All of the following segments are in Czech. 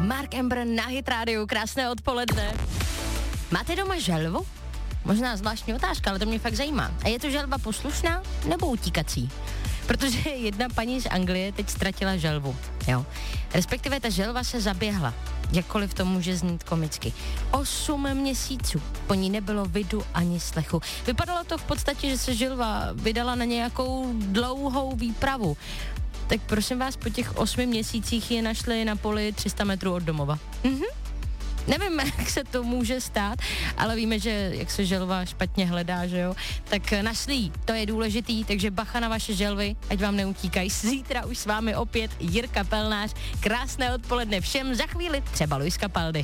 Mark Ember na Hit Radio, krásné odpoledne. Máte doma želvu? Možná zvláštní otázka, ale to mě fakt zajímá. A je to želva poslušná nebo utíkací? Protože jedna paní z Anglie teď ztratila želvu, jo. Respektive ta želva se zaběhla, jakkoliv to může znít komicky. 8 měsíců, po ní nebylo vidu ani slechu. Vypadalo to v podstatě, že se želva vydala na nějakou dlouhou výpravu. Tak prosím vás, po těch 8 měsících je našli na poli 300 metrů od domova. Nevím, jak se to může stát, ale víme, že jak se želva špatně hledá, že jo, tak našli jí, to je důležitý, takže bacha na vaše želvy, ať vám neutíkají. Zítra už s vámi opět Jirka Pelnář. Krásné odpoledne všem, za chvíli třeba Luis Capaldi.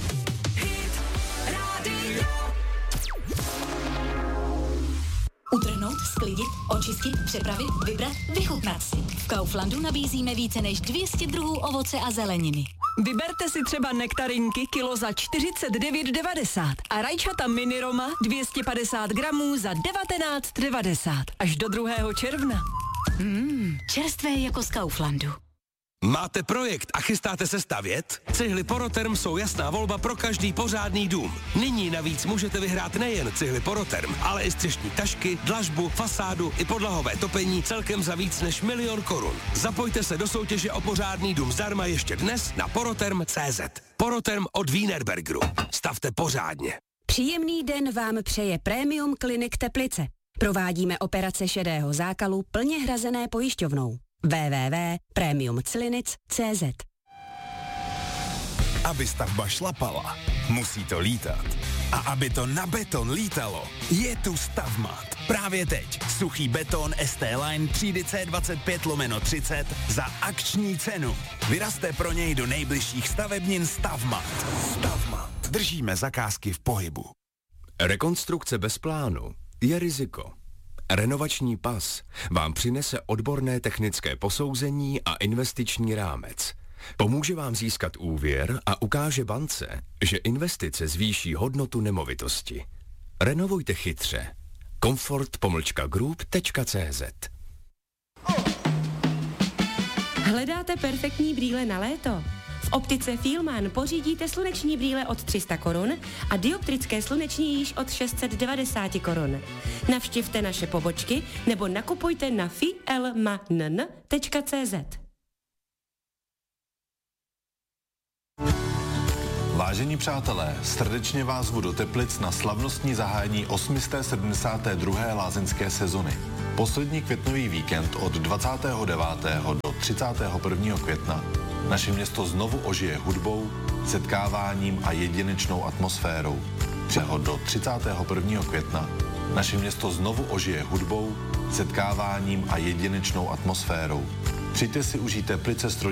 Utrhnout, sklidit, očistit, přepravit, vybrat, vychutnat si. V Kauflandu nabízíme více než 200 druhů ovoce a zeleniny. Vyberte si třeba nektarinky kilo za 49,90 a rajčata mini Roma 250 gramů za 19,90 až do 2. června. Čerstvé jako z Kauflandu. Máte projekt a chystáte se stavět? Cihly Poroterm jsou jasná volba pro každý pořádný dům. Nyní navíc můžete vyhrát nejen cihly Poroterm, ale i střešní tašky, dlažbu, fasádu i podlahové topení celkem za víc než 1 000 000 korun. Zapojte se do soutěže o pořádný dům zdarma ještě dnes na poroterm.cz. Poroterm od Wienerbergeru. Stavte pořádně. Příjemný den vám přeje Premium Klinik Teplice. Provádíme operace šedého zákalu plně hrazené pojišťovnou. www.premiumclinic.cz. Aby stavba šlapala, musí to lítat. A aby to na beton lítalo, je tu Stavmat. Právě teď suchý beton ST Line třídy C25/30 za akční cenu. Vyrazte pro něj do nejbližších stavebnin Stavmat. Stavmat. Držíme zakázky v pohybu. Rekonstrukce bez plánu je riziko. Renovační pas vám přinese odborné technické posouzení a investiční rámec. Pomůže vám získat úvěr a ukáže bance, že investice zvýší hodnotu nemovitosti. Renovujte chytře. Comfort-group.cz. Hledáte perfektní brýle na léto? V optice Fielmann pořídíte sluneční brýle od 300 korun a dioptrické sluneční již od 690 korun. Navštivte naše pobočky nebo nakupujte na fielmann.cz. Vážení přátelé, srdečně vás zvu do Teplic na slavnostní zahájení 872. lázeňské sezony. Poslední květnový víkend od 29. do 31. května naše město znovu ožije hudbou, setkáváním a jedinečnou atmosférou. Přehod do 31. května naše město znovu ožije hudbou, setkáváním a jedinečnou atmosférou. Přijďte si užít Teplice s